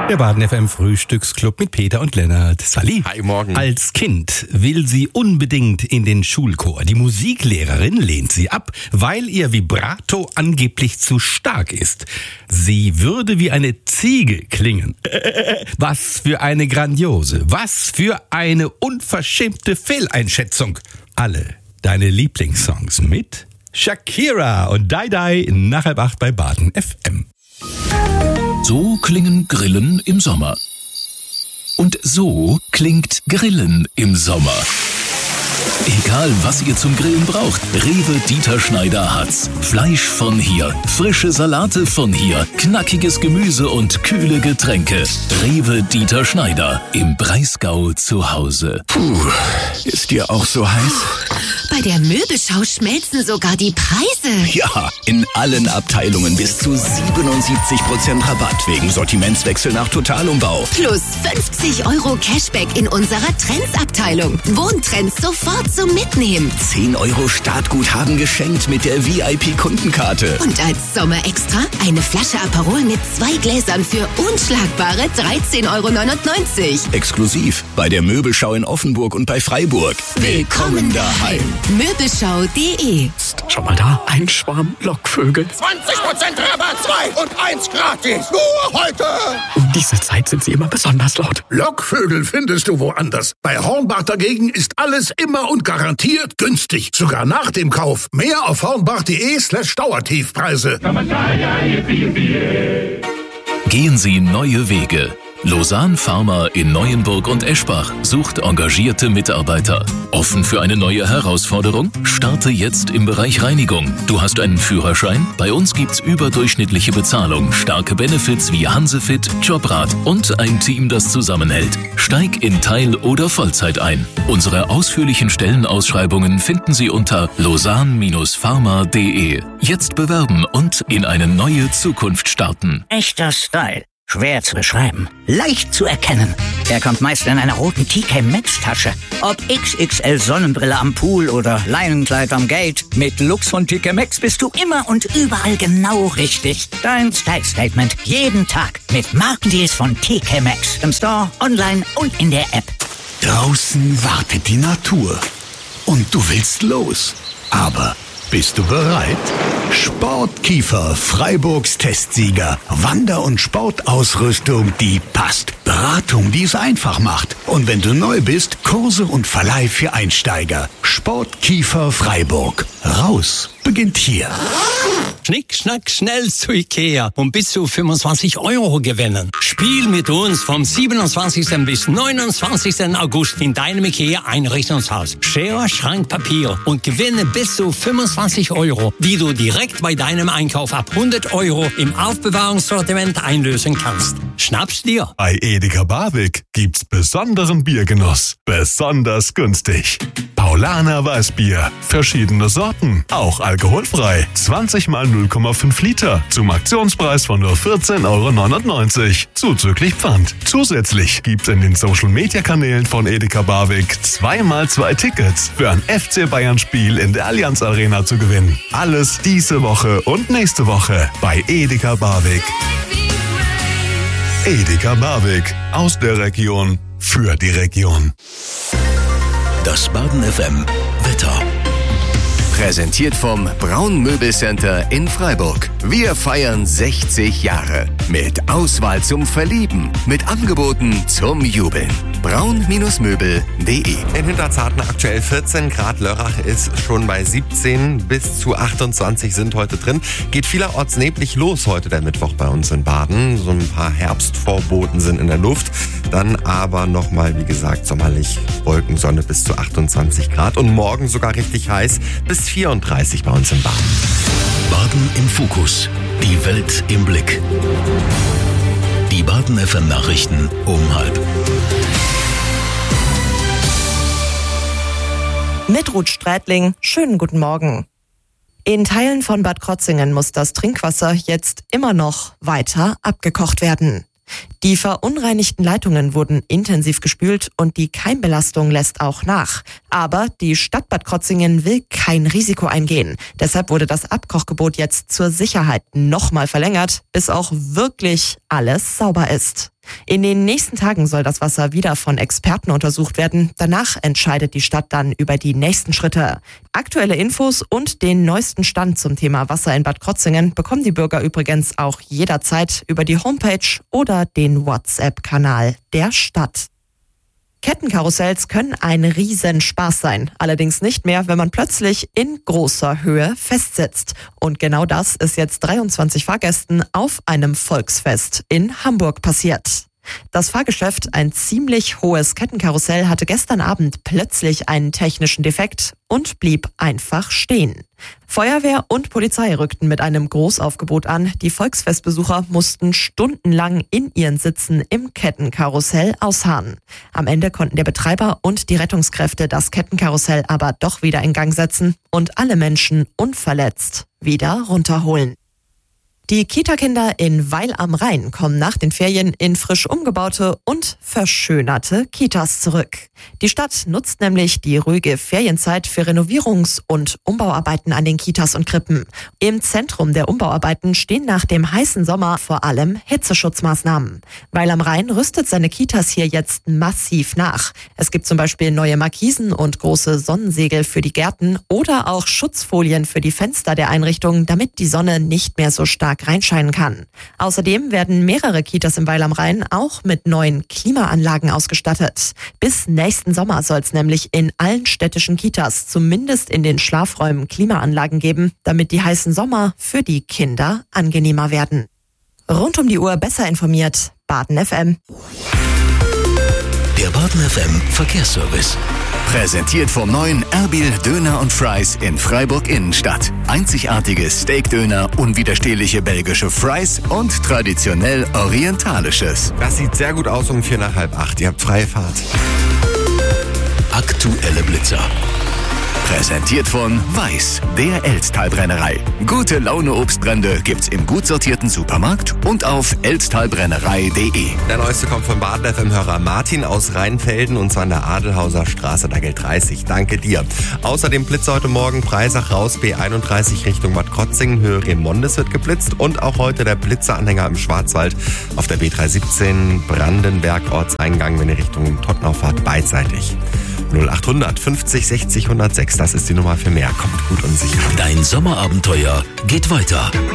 Der Baden FM Frühstücksclub mit Peter und Lennart. Sally. Hi, morgen. Als Kind will sie unbedingt in den Schulchor. Die Musiklehrerin lehnt sie ab, weil ihr Vibrato angeblich zu stark ist. Sie würde wie eine Ziege klingen. Was für eine grandiose, was für eine unverschämte Fehleinschätzung. Alle deine Lieblingssongs mit Shakira und Die Die nach 7:30 bei Baden FM. So klingen Grillen im Sommer. Und so klingt Grillen im Sommer. Egal, was ihr zum Grillen braucht, Rewe Dieter Schneider hat's. Fleisch von hier, frische Salate von hier, knackiges Gemüse und kühle Getränke. Rewe Dieter Schneider, im Breisgau zu Hause. Puh, ist dir auch so heiß? Bei der Möbelschau schmelzen sogar die Preise. Ja, in allen Abteilungen bis zu 77% Rabatt wegen Sortimentswechsel nach Totalumbau. Plus 50 € Cashback in unserer Trends-Abteilung. Wohntrends sofort zum Mitnehmen. 10 € Startguthaben geschenkt mit der VIP-Kundenkarte. Und als Sommerextra eine Flasche Aperol mit 2 Gläsern für unschlagbare 13,99 €. Exklusiv bei der Möbelschau in Offenburg und bei Freiburg. Willkommen daheim. Möbelschau.de. Schau mal da, ein Schwarm Lockvögel. 20% Rabatt, 2 und 1 gratis. Nur heute. Um diese Zeit sind sie immer besonders laut. Lockvögel findest du woanders. Bei Hornbach dagegen ist alles immer und garantiert günstig. Sogar nach dem Kauf. Mehr auf hornbach.de/Dauertiefpreise. Gehen Sie neue Wege. Lausanne Pharma in Neuenburg und Eschbach sucht engagierte Mitarbeiter. Offen für eine neue Herausforderung? Starte jetzt im Bereich Reinigung. Du hast einen Führerschein? Bei uns gibt's überdurchschnittliche Bezahlung, starke Benefits wie Hansefit, Jobrat und ein Team, das zusammenhält. Steig in Teil- oder Vollzeit ein. Unsere ausführlichen Stellenausschreibungen finden Sie unter lausanne-pharma.de. Jetzt bewerben und in eine neue Zukunft starten. Echter Style. Schwer zu beschreiben, leicht zu erkennen. Er kommt meist in einer roten TK Maxx Tasche. Ob XXL Sonnenbrille am Pool oder Leinenkleid am Gate, mit Lux von TK Maxx bist du immer und überall genau richtig. Dein Style Statement jeden Tag mit Markendeals von TK Maxx. Im Store, online und in der App. Draußen wartet die Natur. Und du willst los. Aber bist du bereit? Sportkiefer, Freiburgs Testsieger. Wander- und Sportausrüstung, die passt. Beratung, die es einfach macht. Und wenn du neu bist, Kurse und Verleih für Einsteiger. Sportkiefer Freiburg. Raus beginnt hier. Schnick, schnack, schnell zu Ikea und bis zu 25 € gewinnen. Spiel mit uns vom 27. bis 29. August in deinem Ikea-Einrichtungshaus. Schere, Schrank, Papier und gewinne bis zu 25 €, die du direkt bei deinem Einkauf ab 100 € im Aufbewahrungssortiment einlösen kannst. Schnapp's dir. Bei Edeka Barwick gibt's besonderen Biergenuss. Besonders günstig. Paulaner Weißbier. Verschiedene Sorten. Auch alkoholfrei. 20 mal 0,5 Liter. Zum Aktionspreis von nur 14,99 € Zuzüglich Pfand. Zusätzlich gibt's in den Social-Media-Kanälen von Edeka Barwick 2x2 Tickets für ein FC Bayern-Spiel in der Allianz Arena zu gewinnen. Alles diese Woche und nächste Woche bei Edeka Barwick. Edeka Barwick. Aus der Region. Für die Region. Das Baden FM Wetter. Präsentiert vom Braun Möbelcenter in Freiburg. Wir feiern 60 Jahre. Mit Auswahl zum Verlieben. Mit Angeboten zum Jubeln. braun-möbel.de. In Hinterzarten aktuell 14 Grad. Lörrach ist schon bei 17 bis zu 28 sind heute drin. Geht vielerorts neblig los heute der Mittwoch bei uns in Baden. So ein paar Herbstvorboten sind in der Luft. Dann aber nochmal, wie gesagt, sommerlich Wolkensonne bis zu 28 Grad. Und morgen sogar richtig heiß bis 34 bei uns in Baden. Baden im Fokus. Die Welt im Blick. Die Baden FM Nachrichten um 12:30. Mit Ruth Strätling, schönen guten Morgen. In Teilen von Bad Krotzingen muss das Trinkwasser jetzt immer noch weiter abgekocht werden. Die verunreinigten Leitungen wurden intensiv gespült und die Keimbelastung lässt auch nach. Aber die Stadt Bad Krotzingen will kein Risiko eingehen. Deshalb wurde das Abkochgebot jetzt zur Sicherheit nochmal verlängert, bis auch wirklich alles sauber ist. In den nächsten Tagen soll das Wasser wieder von Experten untersucht werden. Danach entscheidet die Stadt dann über die nächsten Schritte. Aktuelle Infos und den neuesten Stand zum Thema Wasser in Bad Krotzingen bekommen die Bürger übrigens auch jederzeit über die Homepage oder den WhatsApp-Kanal der Stadt. Kettenkarussells können ein Riesenspaß sein. Allerdings nicht mehr, wenn man plötzlich in großer Höhe festsitzt. Und genau das ist jetzt 23 Fahrgästen auf einem Volksfest in Hamburg passiert. Das Fahrgeschäft, ein ziemlich hohes Kettenkarussell, hatte gestern Abend plötzlich einen technischen Defekt und blieb einfach stehen. Feuerwehr und Polizei rückten mit einem Großaufgebot an. Die Volksfestbesucher mussten stundenlang in ihren Sitzen im Kettenkarussell ausharren. Am Ende konnten der Betreiber und die Rettungskräfte das Kettenkarussell aber doch wieder in Gang setzen und alle Menschen unverletzt wieder runterholen. Die Kita-Kinder in Weil am Rhein kommen nach den Ferien in frisch umgebaute und verschönerte Kitas zurück. Die Stadt nutzt nämlich die ruhige Ferienzeit für Renovierungs- und Umbauarbeiten an den Kitas und Krippen. Im Zentrum der Umbauarbeiten stehen nach dem heißen Sommer vor allem Hitzeschutzmaßnahmen. Weil am Rhein rüstet seine Kitas hier jetzt massiv nach. Es gibt zum Beispiel neue Markisen und große Sonnensegel für die Gärten oder auch Schutzfolien für die Fenster der Einrichtungen, damit die Sonne nicht mehr so stark reinscheinen kann. Außerdem werden mehrere Kitas im Weil am Rhein auch mit neuen Klimaanlagen ausgestattet. Bis nächsten Sommer soll es nämlich in allen städtischen Kitas zumindest in den Schlafräumen Klimaanlagen geben, damit die heißen Sommer für die Kinder angenehmer werden. Rund um die Uhr besser informiert, Baden FM. Der Baden FM Verkehrsservice. Präsentiert vom neuen Erbil Döner und Fries in Freiburg Innenstadt. Einzigartige Steakdöner, unwiderstehliche belgische Fries und traditionell orientalisches. Das sieht sehr gut aus um 7:45. Ihr habt freie Fahrt. Aktuelle Blitzer. Präsentiert von Weiß, der Elztalbrennerei. Gute Laune Obstbrände gibt's im gut sortierten Supermarkt und auf elztalbrennerei.de. Der neueste kommt von Baden FM-Hörer Martin aus Rheinfelden und zwar an der Adelhauser Straße, da gilt 30. Danke dir. Außerdem Blitze heute Morgen Breisach raus, B31 Richtung Bad Krotzingen, Höhe Remondes wird geblitzt und auch heute der Blitzeranhänger im Schwarzwald auf der B317 Brandenberg Ortseingang, wenn ihr Richtung Tottenau fahrt, beidseitig. 0800 50 60 106, das ist die Nummer für mehr. Kommt gut und sicher. Dein Sommerabenteuer geht weiter.